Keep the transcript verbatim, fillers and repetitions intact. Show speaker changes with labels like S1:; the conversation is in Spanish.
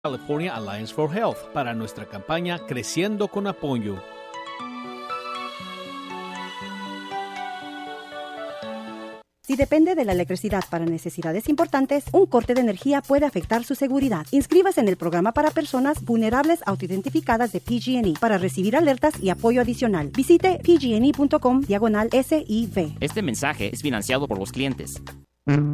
S1: California Alliance for Health para nuestra campaña Creciendo con Apoyo.
S2: Si depende de la electricidad para necesidades importantes, un corte de energía puede afectar su seguridad. Inscríbase en el programa para personas vulnerables autoidentificadas de P G and E para recibir alertas y apoyo adicional. Visite p g and e punto com diagonal S I V.
S3: Este mensaje es financiado por los clientes.